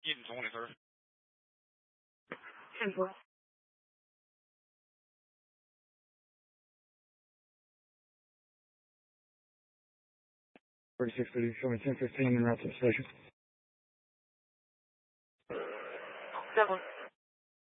In 23rd. 10-4. 3630, show me 1015 en route to the station. 7.